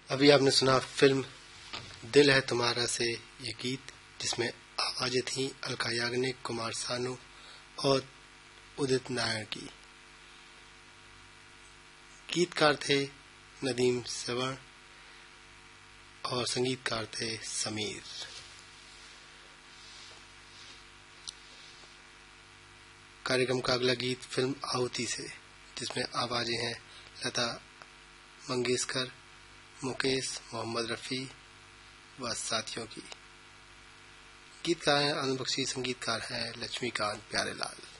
अभी आपने सुना फिल्म दिल है तुम्हारा से ये गीत, जिसमें आवाजें थी अलका याग्निक, कुमार सानू और उदित नारायण की। गीतकार थे नदीम श्रवण और संगीतकार थे समीर। कार्यक्रम का अगला गीत फिल्म आहुति से, जिसमें आवाजें हैं लता मंगेशकर, मुकेश, मोहम्मद रफ़ी व साथियों की। गीतकार हैं आनंद बख्शी, संगीतकार हैं लक्ष्मीकांत प्यारेलाल।